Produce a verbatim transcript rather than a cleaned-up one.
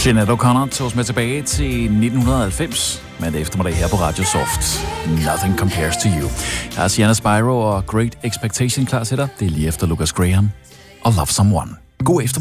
Sinéad O'Connor tog os med tilbage til nitten halvfems, mandag eftermiddag her på Radio Soft. Nothing Compares to You. Her er Sienna Spyro og Great Expectation klar til dig. Det er lige efter Lucas Graham og Love Someone. God eftermiddag.